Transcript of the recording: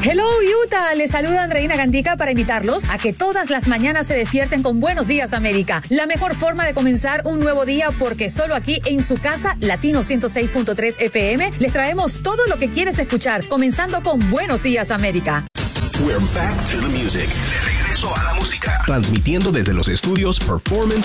Hello Utah, les saluda Andreina Gandica para invitarlos a que todas las mañanas se despierten con Buenos Días América. La mejor forma de comenzar un nuevo día, porque solo aquí en su casa, Latino 106.3 FM, les traemos todo lo que quieres escuchar, comenzando con Buenos Días América. We're back to the music. De regreso a la música. Transmitiendo desde los estudios Performance